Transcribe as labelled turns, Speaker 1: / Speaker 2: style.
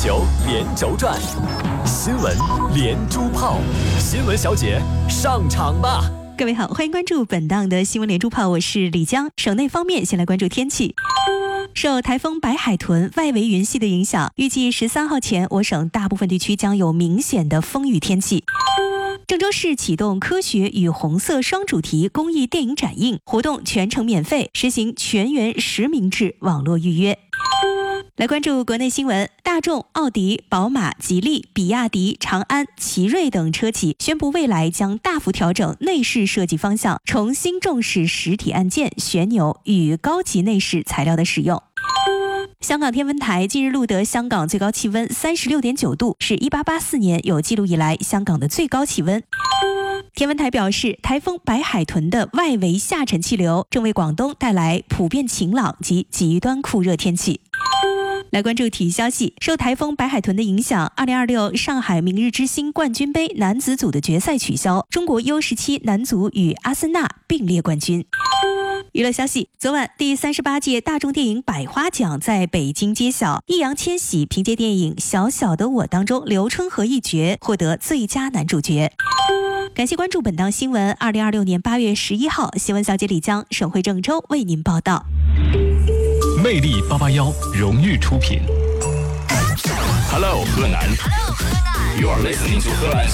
Speaker 1: 球连轴转，新闻连珠炮，新闻小姐上场吧！
Speaker 2: 各位好，欢迎关注本档的新闻连珠炮，我是李江。省内方面，先来关注天气。受台风白海豚外围云系的影响，预计13号前，我省大部分地区将有明显的风雨天气。郑州市启动科学与红色双主题公益电影展映活动，全程免费，实行全员实名制网络预约。来关注国内新闻，大众、奥迪、宝马、吉利、比亚迪、长安、奇瑞等车企宣布，未来将大幅调整内饰设计方向，重新重视实体按键、旋钮与高级内饰材料的使用。香港天文台近日录得香港最高气温36.9度，是1884年有记录以来香港的最高气温。天文台表示，台风白海豚的外围下沉气流正为广东带来普遍晴朗及极端酷热天气。来关注体育消息，受台风白海豚的影响，2026上海明日之星冠军杯男子组的决赛取消，中国 U17 男足与阿森纳并列冠军。娱乐消息，昨晚第38届大众电影百花奖在北京揭晓，易烊千玺凭借电影《小小的我》当中刘春和一角获得最佳男主角。感谢关注本档新闻，2026年8月11号，新闻小姐李江、省会郑州为您报道。
Speaker 1: 魅力881荣誉出品。Hello 河南 ，You are listening to 荷兰